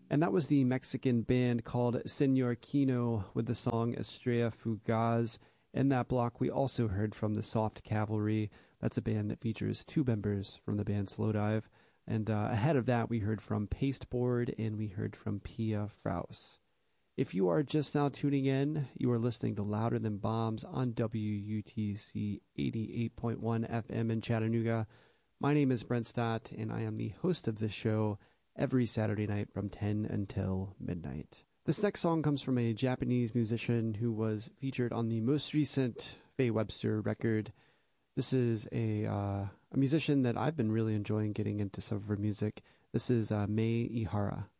And that was the Mexican band called Senor Kino with the song Estrella Fugaz. In that block, we also heard from the Soft Cavalry. That's a band that features two members from the band Slowdive. And ahead of that, we heard from Pasteboard and we heard from Pia Fraus. If you are just now tuning in, you are listening to Louder Than Bombs on WUTC 88.1 FM in Chattanooga. My name is Brent Stott, and I am the host of this show every Saturday night from 10 until midnight. This next song comes from a Japanese musician who was featured on the most recent Faye Webster record. This is a musician that I've been really enjoying getting into some of her music. This is Mei Ihara.